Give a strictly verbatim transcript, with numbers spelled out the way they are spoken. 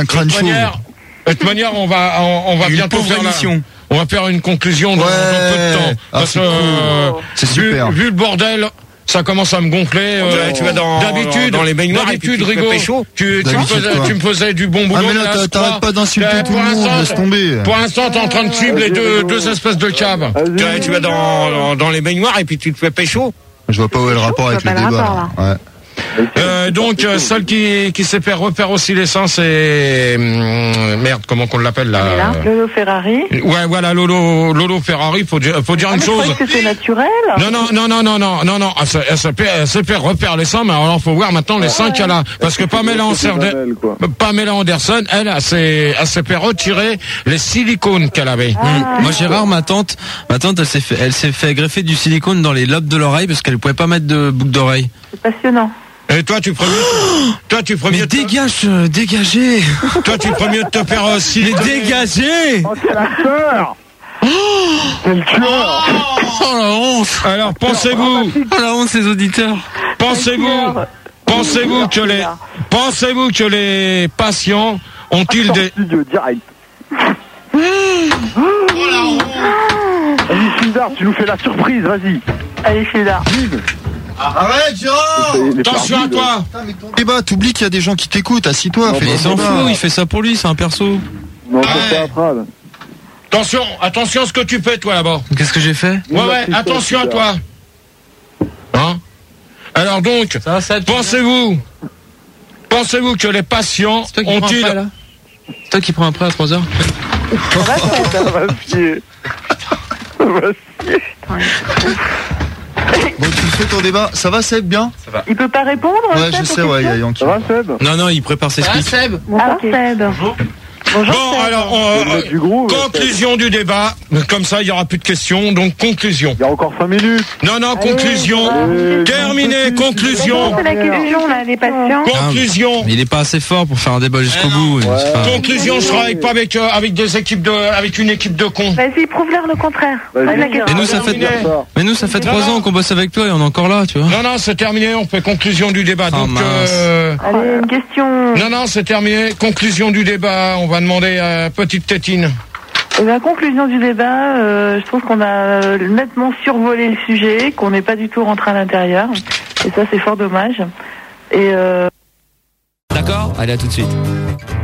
Un crâne chaud. De toute manière, on va, on, on va une bientôt faire la, on va faire une conclusion dans, ouais. dans peu de temps. Ah, parce c'est que, cool. euh, c'est vu, super. Vu le bordel, ça commence à me gonfler. Oh, Euh, tu vas dans, d'habitude, dans, dans les baignoires. D'habitude, Rigaud, tu, tu, me faisais, tu me faisais du bon boulot. Ah, mais là, là t'arrêtes pas d'insulter euh, tout le monde, laisse tomber. Pour l'instant, t'es en train de suivre les deux, deux espèces de caves. Tu, tu vas dans, dans, dans les baignoires et puis tu te fais pécho. Je vois pas où est le rapport avec le débat. Ouais. Euh, donc euh, celle qui qui s'est fait refaire aussi les seins, c'est hum, merde, comment qu'on l'appelle là, là Lolo Ferrari. Ouais, voilà, Lolo Lolo Ferrari. Faut dire, faut dire ah, une chose. Je croyais que c'était naturel. Non non non non non non non non. Elle s'est elle s'est fait, elle s'est fait refaire les seins, mais alors faut voir maintenant les seins qu'elle a, parce que Pamela Anderson, Pamela Anderson, elle, elle s'est elle s'est fait retirer les silicones qu'elle avait. Ah. Mmh. Moi Gérard, ma tante, ma tante, elle s'est fait, elle s'est fait greffer du silicone dans les lobes de l'oreille parce qu'elle pouvait pas mettre de boucle d'oreille. C'est passionnant. Et toi, tu ferais mieux. Toi, tu ferais mieux. Mais dégage, euh, dégagez. Toi, tu ferais mieux de te faire aussi. Mais dégagez. Oh, quel acteur. Oh, quel tueur. Oh la honte. Alors, pensez-vous. Oh la honte, ces auditeurs. Pensez-vous. Pensez-vous que les. Pensez-vous que les patients ont-ils des. Studio direct. Oh la honte. Vas-y, Fildar, tu nous fais la surprise, vas-y. Allez, Fildar. Arrête, Gérard. Attention à toi. Putain, mais ton débat, t'oublies qu'il y a des gens qui t'écoutent, assis-toi. Il s'en fout, il fait ça pour lui, c'est un perso. Non, c'est théâtral. Attention, attention à ce que tu fais, toi, là-bas. Qu'est-ce que j'ai fait? Ouais, ouais, attention à toi. Hein? Alors donc, pensez-vous, pensez-vous que les patients ont-ils... C'est toi qui prends un prêt à trois heures? Ça va chier. Ça va chier. Bon, tu fais ton débat. Ça va, Seb, bien? Ça va. Il peut pas répondre? Ouais, Seb, je sais, ouais, il y a Yankee. Ça va, Seb? Non, non, il prépare ses speeches. Seb. Ah, Seb. Bonjour. Bonjour, Bon, Seb. alors, euh, du groupe, conclusion du débat. Comme ça, il n'y aura plus de questions. Donc, conclusion. Il y a encore cinq minutes. Non, non, conclusion. Allez, Terminé, conclusion. C'est la question, là, les patients. Conclusion. Mais il est pas assez fort pour faire un débat jusqu'au bout. Ouais. Pas... Conclusion, je travaille pas avec, euh, avec des équipes de, avec une équipe de cons. Vas-y, prouve-leur le contraire. Vas-y. Pose la question. Mais nous, ça fait, mais nous, ça fait trois ans qu'on bosse avec toi et on est encore là, tu vois. Non, non, c'est terminé, on fait conclusion du débat. Oh, Donc, mince. euh, Allez, une question. non, non, c'est terminé, conclusion du débat. On va demander à Petite Tétine. Et la conclusion du débat, euh, je trouve qu'on a euh, nettement survolé le sujet, qu'on n'est pas du tout rentré à l'intérieur. Et ça, c'est fort dommage. Et euh... D'accord? Allez, à tout de suite.